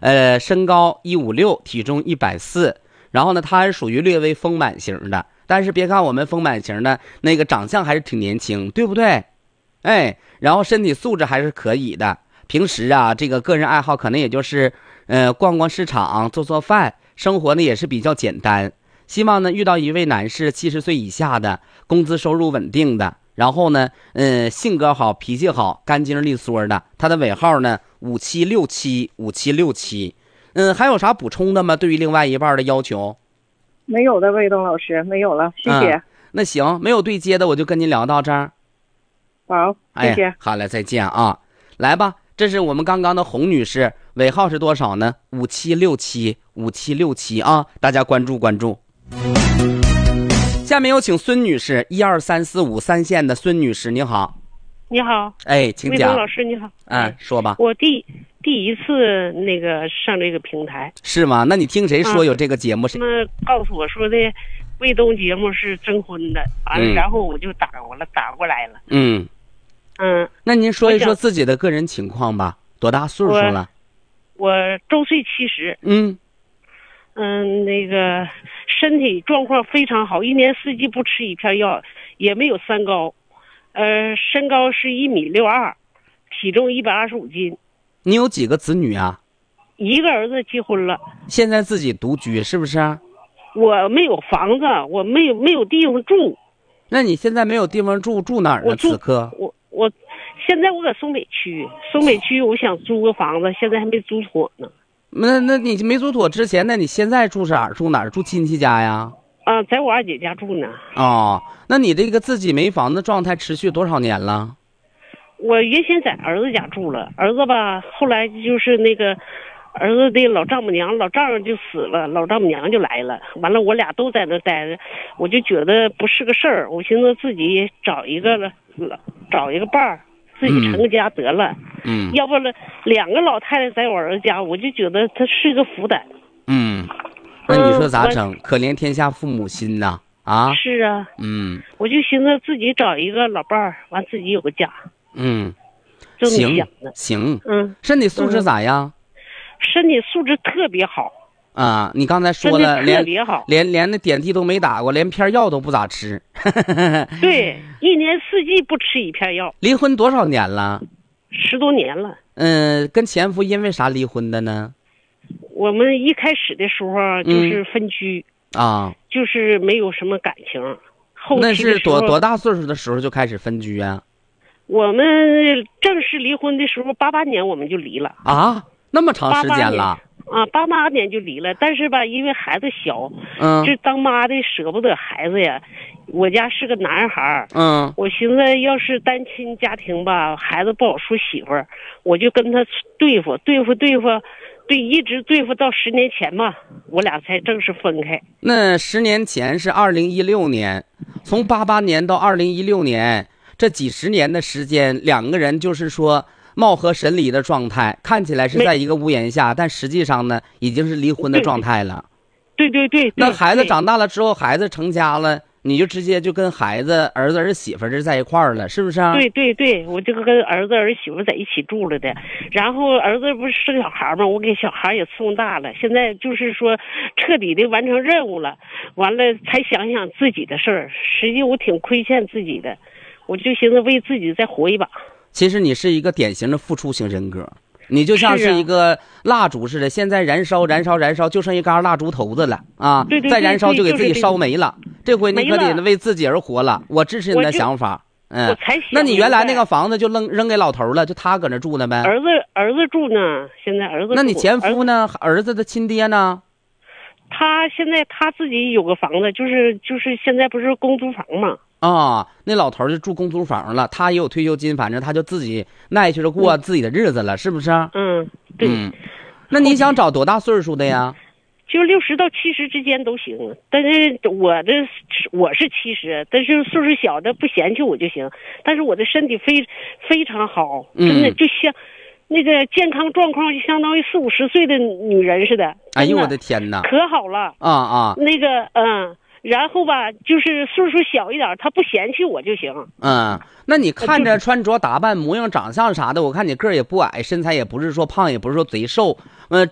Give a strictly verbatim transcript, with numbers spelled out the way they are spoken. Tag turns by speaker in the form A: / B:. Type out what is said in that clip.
A: 呃，身高一五六，体重一百四，然后呢，他是属于略微丰满型的，但是别看我们丰满型的那个长相还是挺年轻，对不对？哎，然后身体素质还是可以的。平时啊，这个个人爱好可能也就是，呃，逛逛市场，做做饭，生活呢也是比较简单。希望呢遇到一位男士，七十岁以下的，工资收入稳定的，然后呢，嗯、呃，性格好，脾气好，干净利索的。他的尾号呢五七六七五七六七。嗯，还有啥补充的吗？对于另外一半的要求？
B: 没有的，卫东老师，没有了，谢谢。
A: 嗯、那行，没有对接的，我就跟您聊到这儿。
B: 好，谢谢。
A: 哎，好了，再见啊！来吧，这是我们刚刚的洪女士，尾号是多少呢？五七六七五七六七啊！大家关注关注。下面有请孙女士，一二三四五三线的孙女士，你好。
C: 你好。
A: 哎，请讲。
C: 魏东老师你好。
A: 嗯，说吧。
C: 我第第一次那个上这个平台。
A: 是吗？那你听谁说有这个节目？
C: 他们告诉我说的。卫东节目是征婚的，完了、嗯，然后我就打过了，打过来了。
A: 嗯
C: 嗯，
A: 那您说一说自己的个人情况吧，多大岁数了？
C: 我, 我周岁七十。
A: 嗯
C: 嗯，那个身体状况非常好，一年四季不吃一片药，也没有三高。呃，身高是一米六二，体重一百二十五斤。
A: 你有几个子女啊？
C: 一个儿子结婚了，
A: 现在自己独居是不是？
C: 我没有房子，我没有没有地方住。
A: 那你现在没有地方住，住哪儿呢？此刻
C: 我我现在我搁松北区，松北区我想租个房子，现在还没租妥呢。
A: 那那你没租妥之前，那你现在住哪儿？住哪儿？住亲戚家呀？
C: 啊，在我二姐家住呢。
A: 哦，那你这个自己没房子状态持续多少年了？
C: 我原先在儿子家住了，儿子吧，后来就是那个。儿子的老丈母娘，老丈人就死了，老丈母娘就来了，完了我俩都在那待着，我就觉得不是个事儿，我寻思自己找一个了，找一个伴儿，自己成个家得了。
A: 嗯，
C: 要不了两个老太太在我儿子家，我就觉得他是个负担。
A: 嗯，那你说咋整？嗯、可怜天下父母心呐！啊，
C: 是啊。
A: 嗯，
C: 我就寻思自己找一个老伴儿，完自己有个家。
A: 嗯，
C: 这么想的。
A: 行。
C: 嗯，
A: 身体素质咋样？
C: 嗯身体素质特别好
A: 啊！你刚才说了，
C: 特别好，
A: 连连连那点滴都没打过，连片药都不咋吃。
C: 对，一年四季不吃一片药。
A: 离婚多少年了？
C: 十多年了。
A: 嗯，跟前夫因为啥离婚的呢？
C: 我们一开始的时候就是分居、
A: 嗯、啊，
C: 就是没有什么感情。后期
A: 那是多多大岁数的时候就开始分居啊？
C: 我们正式离婚的时候，八八年我们就离了
A: 啊。那么长时间了
C: 啊，八八年就离了，但是吧，因为孩子小，
A: 嗯，
C: 这当妈的舍不得孩子呀。我家是个男孩，
A: 嗯，
C: 我寻思要是单亲家庭吧，孩子不好说媳妇儿，我就跟他对付对付对付，对，一直对付到十年前吧，我俩才正式分开。
A: 那十年前是二零一六年，从八八年到二零一六年，这几十年的时间，两个人就是说。貌合神离的状态，看起来是在一个屋檐下，但实际上呢，已经是离婚的状态了。
C: 对对 对, 对, 对。
A: 那孩子长大了之后，孩子成家了，你就直接就跟孩子、儿子、儿媳妇这在一块儿了，是不是啊？
C: 对对对，我就跟儿子、儿媳妇在一起住了的。然后儿子不是生小孩吗？我给小孩也送大了，现在就是说彻底的完成任务了。完了才想想自己的事儿，实际我挺亏欠自己的，我就寻思为自己再活一把。
A: 其实你是一个典型的付出型人格，你就像是一个蜡烛似的，现在燃烧燃烧燃烧，就剩一根蜡烛头子了啊！
C: 对对对，
A: 再燃烧就给自己烧没了。这回你可得为自己而活了。我支持你的想法。嗯，
C: 我才想。
A: 那你原来那个房子就扔扔给老头了，就他搁那住呢呗？
C: 儿子儿子住呢，现在儿子住。
A: 那你前夫呢？儿子的亲爹呢？
C: 他现在他自己有个房子，就是就是现在不是公租房吗？
A: 啊、哦，那老头就住公租房了，他也有退休金，反正他就自己耐屈着过自己的日子了，嗯、是不是？
C: 嗯，对。
A: 嗯，那你想找多大岁数的呀？
C: 就六十到七十之间都行，但是我的我是七十，但是岁数小的不嫌弃我就行。但是我的身体非非常好，真的就像、嗯、那个健康状况就相当于四五十岁的女人似的。
A: 哎呦我的天哪，
C: 可好了
A: 啊啊！
C: 那个嗯。然后吧，就是岁数小一点，他不嫌弃我就行。
A: 嗯，那你看着穿着打扮、模样、长相啥的，我看你个儿也不矮，身材也不是说胖，也不是说贼瘦，呃，